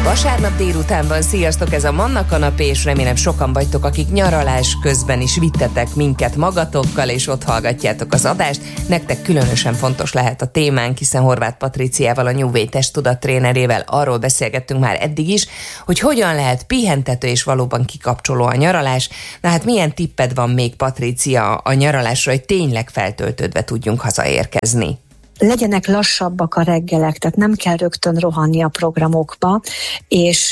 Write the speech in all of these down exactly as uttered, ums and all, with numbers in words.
Vasárnap délután van, sziasztok, ez a Manna Kanapé, és remélem sokan vagytok, akik nyaralás közben is vittetek minket magatokkal, és ott hallgatjátok az adást. Nektek különösen fontos lehet a témánk, hiszen Horváth Patriciával, a New Way testtudat trénerével arról beszélgettünk már eddig is, hogy hogyan lehet pihentető és valóban kikapcsoló a nyaralás. Na hát milyen tipped van még, Patricia, a nyaralásra, hogy tényleg feltöltődve tudjunk hazaérkezni? Legyenek lassabbak a reggelek, tehát nem kell rögtön rohanni a programokba, és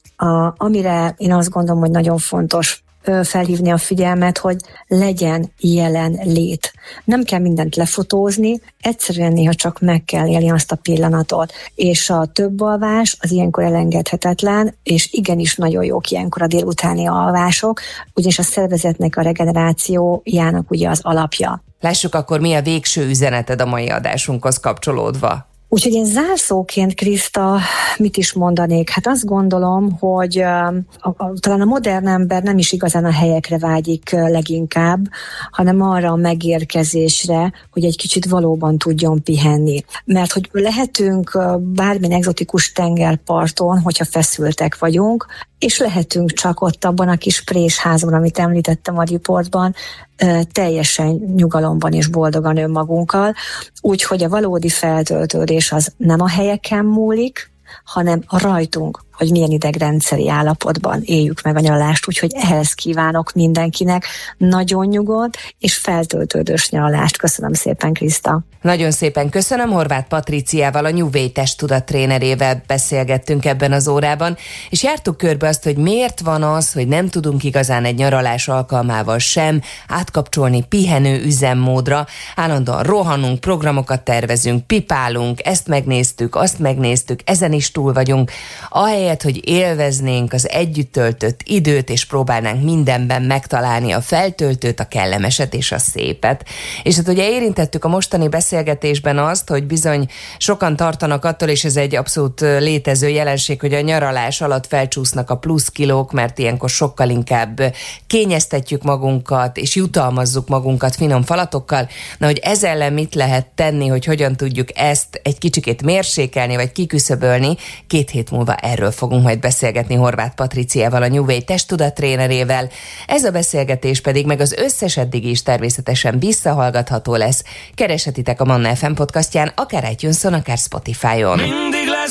a, amire én azt gondolom, hogy nagyon fontos felhívni a figyelmet, hogy legyen jelen lét. Nem kell mindent lefotózni, egyszerűen néha csak meg kell élni azt a pillanatot. És a több alvás az ilyenkor elengedhetetlen, és igenis nagyon jók ilyenkor a délutáni alvások, ugyanis a szervezetnek a regenerációjának ugye az alapja. Lássuk akkor, mi a végső üzeneted a mai adásunkhoz kapcsolódva. Úgyhogy én zárszóként, Kriszta, mit is mondanék? Hát azt gondolom, hogy a, a, talán a modern ember nem is igazán a helyekre vágyik leginkább, hanem arra a megérkezésre, hogy egy kicsit valóban tudjon pihenni. Mert hogy lehetünk bármilyen egzotikus tengerparton, hogyha feszültek vagyunk, és lehetünk csak ott abban a kis présházban, amit említettem a riportban, teljesen nyugalomban és boldogan önmagunkkal, úgyhogy a valódi feltöltődés az nem a helyeken múlik, hanem a rajtunk, hogy milyen idegrendszeri állapotban éljük meg a nyaralást, úgyhogy ehhez kívánok mindenkinek nagyon nyugodt és feltöltődős nyaralást. Köszönöm szépen, Kriszta. Nagyon szépen köszönöm, Horváth Patriciával, a New Way testtudat trénerével beszélgettünk ebben az órában, és jártuk körbe azt, hogy miért van az, hogy nem tudunk igazán egy nyaralás alkalmával sem átkapcsolni pihenő üzemmódra, állandóan rohanunk, programokat tervezünk, pipálunk, ezt megnéztük, azt megnéztük, ezen is túl vagyunk, ahelyett, hogy élveznénk az együtt töltött időt, és próbálnánk mindenben megtalálni a feltöltőt, a kellemeset és a szépet. És hát ugye érintettük a mostani beszélgetésben azt, hogy bizony sokan tartanak attól, és ez egy abszolút létező jelenség, hogy a nyaralás alatt felcsúsznak a plusz kilók, mert ilyenkor sokkal inkább kényeztetjük magunkat, és jutalmazzuk magunkat finom falatokkal. Na, hogy ez ellen mit lehet tenni, hogy hogyan tudjuk ezt egy kicsikét mérsékelni, vagy kiküszöbölni, két hét múlva erről fogunk majd beszélgetni Horváth Patriciával, a New Way testtudat trénerével. Ez a beszélgetés pedig meg az összes eddig is természetesen visszahallgatható lesz. Kereshetitek a Manna ef em podcastján, akár iTunes-on, akár Spotify-on.